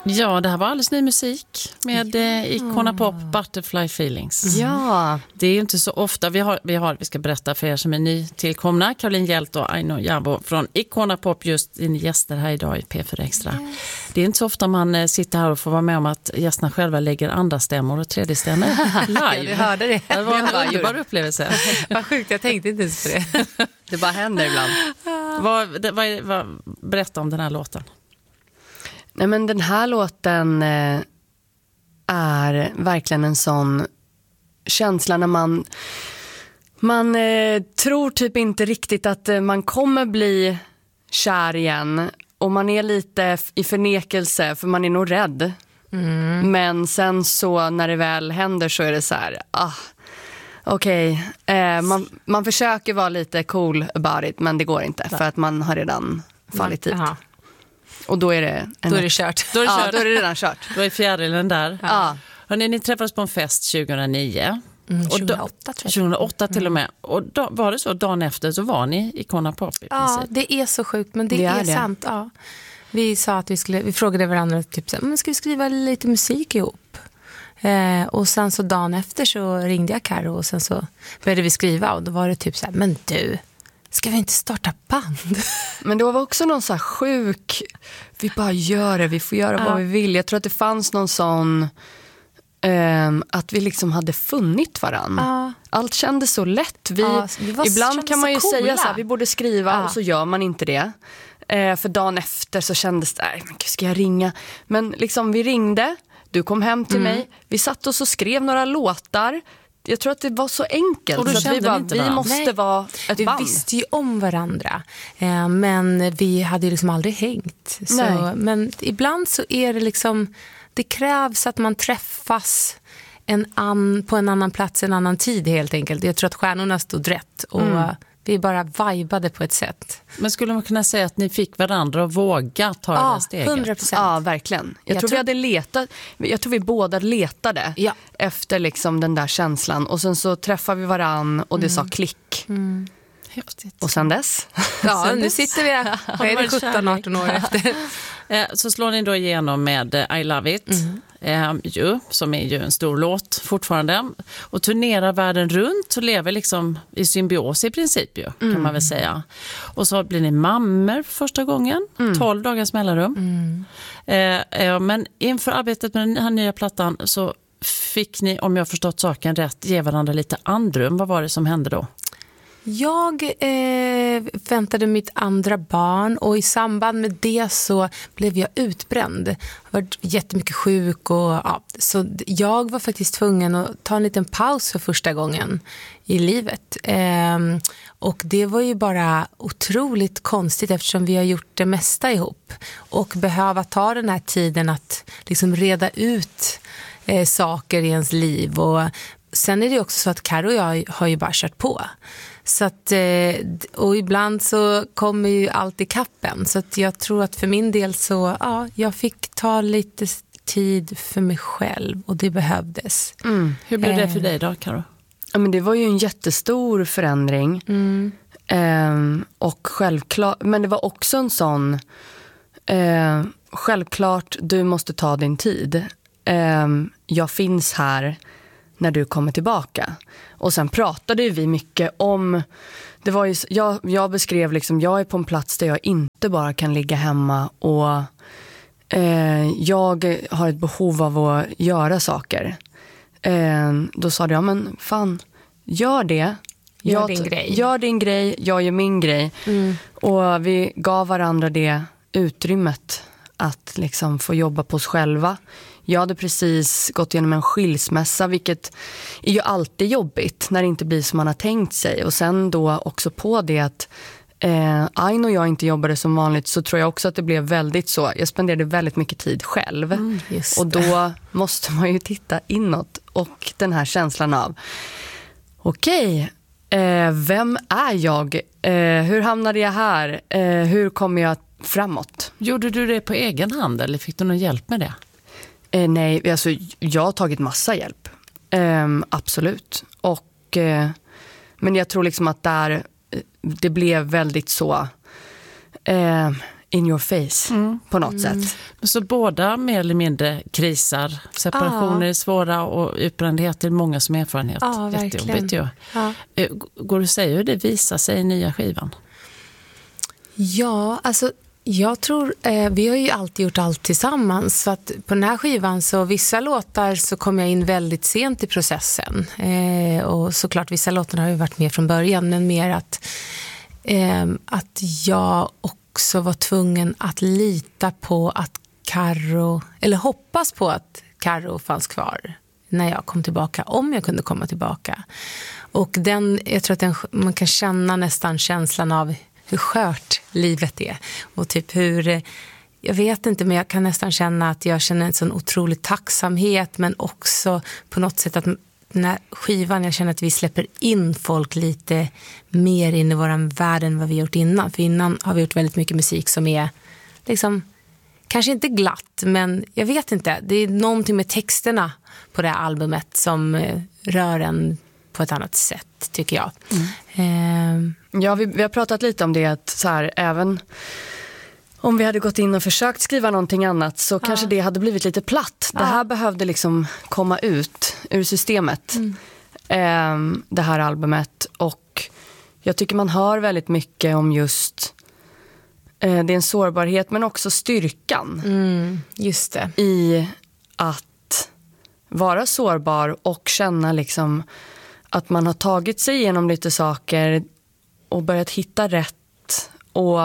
Ja, det här var alldeles ny musik med Icona Pop, Butterfly Feelings. Ja. Det är ju inte så ofta. Vi ska berätta för er som är nytillkomna. Caroline Hjält och Aino Jabo från Icona Pop, just in gäster här idag i P4 Extra. Yes. Det är inte så ofta man sitter här och får vara med om att gästerna själva lägger andra stämmor och tredje stämmor live. Du hörde det. Det var en underbar upplevelse. Vad sjukt, jag tänkte inte ens på det. Det bara händer ibland. Berätta om den här låten. Nej, men den här låten är verkligen en sån känsla när man tror typ inte riktigt att man kommer bli kär igen. Och man är lite i förnekelse för man är nog rädd. Mm. Men sen så när det väl händer så är det så här, okej. Man försöker vara lite cool about it, men det går inte för att man har redan fallit hit. Aha. Och då är det kört. Då är det redan kört. Då är fjärilen där. Ja. Hörrni, ni träffades på en fest 2009. 2008 tror jag. 2008 till och med. Och då, var det så, dagen efter så var ni i Icona Pop i princip? Ja, det är så sjukt, men det är sant. Ja. Vi sa att vi frågade varandra typ så här, men ska vi skriva lite musik ihop? Och sen så dagen efter så ringde jag Karo och sen så började vi skriva och då var det typ så här, men du, ska vi inte starta band? Men det var också någon så här sjuk, vi bara gör det, vi får göra vad vi vill. Jag tror att det fanns någon sån att vi liksom hade funnit varann. Allt kändes så lätt. Ibland kan man ju säga så här, vi borde skriva och så gör man inte det. För dagen efter så kändes det, men gud, ska jag ringa? Men liksom vi ringde, du kom hem till mig, vi satt oss och skrev några låtar. Jag tror att det var så enkelt. Och då så att vi måste vara ett band. Vi visste ju om varandra. Men vi hade ju liksom aldrig hängt. Så, men ibland så är det liksom, det krävs att man träffas på en annan plats, en annan tid helt enkelt. Jag tror att stjärnorna stod rätt och vi bara vibade på ett sätt. Men skulle man kunna säga att ni fick varandra att våga ta det där steget? 100%. Ja, verkligen. Jag tror vi hade letat. Jag tror vi båda letade efter liksom den där känslan. Och sen så träffade vi varann och det sa klick. Mm. Häftigt. Och sen dess? Ja, nu sitter vi här. Vad är det, 17-18 år efter? Så slår ni då igenom med I Love It, som är ju en stor låt fortfarande. Och turnerar världen runt och lever liksom i symbios i princip ju, kan man väl säga. Och så blir ni mammor för första gången, 12 dagars mellanrum. Men inför arbetet med den här nya plattan så fick ni, om jag har förstått saken rätt, ge varandra lite andrum. Vad var det som hände då? Jag väntade mitt andra barn och i samband med det så blev jag utbränd. Jag var jättemycket sjuk och så jag var faktiskt tvungen att ta en liten paus för första gången i livet. Och det var ju bara otroligt konstigt eftersom vi har gjort det mesta ihop och behöva ta den här tiden att liksom reda ut saker i ens liv. Och sen är det också så att Karo och jag har ju bara kört på. Så att, och ibland så kommer ju allt i kappen. Så att jag tror att för min del så, jag fick ta lite tid för mig själv och det behövdes. Hur blev det för dig då, Karo? Ja, men det var ju en jättestor förändring. Och självklart, men det var också en sån, självklart du måste ta din tid. Jag finns här när du kommer tillbaka. Och sen pratade vi mycket om, det var ju, jag beskrev liksom, jag är på en plats där jag inte bara kan ligga hemma och jag har ett behov av att göra saker. Då sa jag, men fan, gör det. Gör din grej, jag gör min grej. Och vi gav varandra det utrymmet att liksom få jobba på oss själva. Jag hade precis gått igenom en skilsmässa, vilket är ju alltid jobbigt när det inte blir som man har tänkt sig. Och sen då också på det att Aino och jag inte jobbade som vanligt, så tror jag också att det blev väldigt så. Jag spenderade väldigt mycket tid själv. Och då måste man ju titta inåt. Och den här känslan av okej, vem är jag? Hur hamnade jag här? Hur kommer jag framåt? Gjorde du det på egen hand eller fick du någon hjälp med det? Nej, alltså jag har tagit massa hjälp. Absolut. Och, men jag tror liksom att där det blev väldigt så in your face på något sätt. Så båda mer eller mindre krisar. Separationer är svåra och utbrändhet är många som erfarenhet. Ja, jättejobbigt ju. Ja. Går du att säga hur det visar sig i nya skivan? Ja, alltså jag tror, vi har ju alltid gjort allt tillsammans, så att på den här skivan så vissa låtar så kom jag in väldigt sent i processen, och såklart vissa låtar har ju varit med från början, men mer att jag också var tvungen att lita på att Karo, eller hoppas på att Karo fanns kvar när jag kom tillbaka, om jag kunde komma tillbaka. Och jag tror att man kan känna nästan känslan av hur skört livet är. Och typ jag vet inte, men jag kan nästan känna att jag känner en sån otrolig tacksamhet, men också på något sätt att när skivan, jag känner att vi släpper in folk lite mer in i våran värld än vad vi gjort innan. För innan har vi gjort väldigt mycket musik som är liksom, kanske inte glatt, men jag vet inte. Det är någonting med texterna på det här albumet som rör en på ett annat sätt, tycker jag. Ja, vi har pratat lite om det, att så här, även om vi hade gått in och försökt skriva någonting annat så kanske det hade blivit lite platt. Det här behövde liksom komma ut ur systemet, det här albumet. Och jag tycker man hör väldigt mycket om just det är en sårbarhet, men också styrkan just det. I att vara sårbar och känna liksom att man har tagit sig igenom lite saker och börjat hitta rätt. Och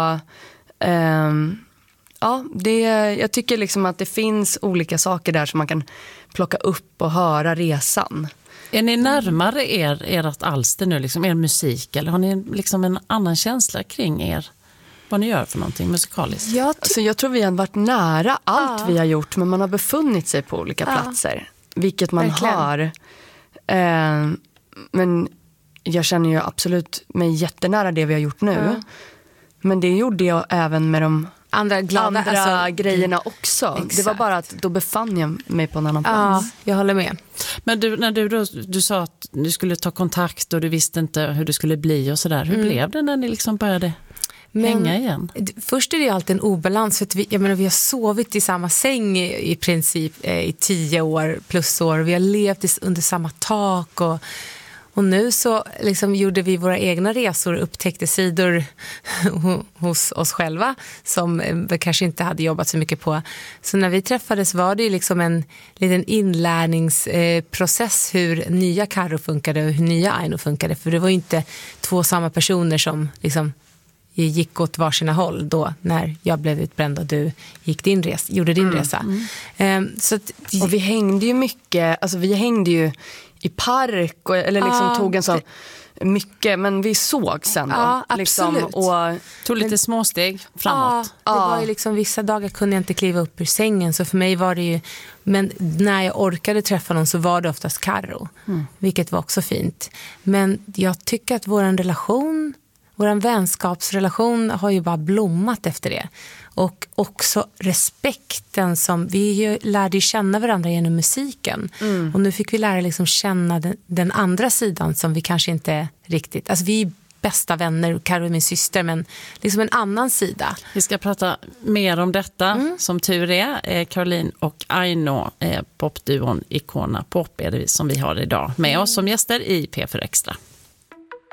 jag tycker liksom att det finns olika saker där som man kan plocka upp och höra resan. Är ni närmare ert alster nu, liksom er musik, eller har ni liksom en annan känsla kring vad ni gör för någonting musikaliskt? Jag tror vi har varit nära allt vi har gjort, men man har befunnit sig på olika platser, vilket man har. Men jag känner ju absolut mig jättenära det vi har gjort nu. Men det gjorde jag även med de andra grejerna också. Exakt. Det var bara att då befann jag mig på en annan plats. Ja, jag håller med. Men när du sa att du skulle ta kontakt och du visste inte hur det skulle bli och sådär. Hur blev det när ni liksom började hänga igen? Först är det ju alltid en obalans, för att vi har sovit i samma säng i princip i 10 år plus år. Vi har levt under samma tak och nu så liksom gjorde vi våra egna resor och upptäckte sidor hos oss själva som vi kanske inte hade jobbat så mycket på. Så när vi träffades var det ju liksom en liten inlärningsprocess hur nya Karo funkade och hur nya Aino funkade. För det var ju inte 2 samma personer som liksom gick åt varsina håll då när jag blev utbränd och du gjorde din resa. Så och vi hängde ju mycket, alltså vi hängde ju i park eller liksom tog en sån mycket, men vi såg sen då. Ja, liksom, absolut. Och tog lite småsteg framåt. Ja, det var ju liksom vissa dagar kunde jag inte kliva upp ur sängen, så för mig var det ju, men när jag orkade träffa någon så var det oftast Karo, vilket var också fint. Men jag tycker att vår vänskapsrelation har ju bara blommat efter det. Och också respekten som vi lärde känna varandra genom musiken. Och nu fick vi lära liksom känna den andra sidan som vi kanske inte riktigt... Alltså vi är bästa vänner, Karo är min syster, men liksom en annan sida. Vi ska prata mer om detta. Som tur är, Caroline och Aino, popduon Icona Pop är det som vi har idag med oss som gäster i P4 Extra.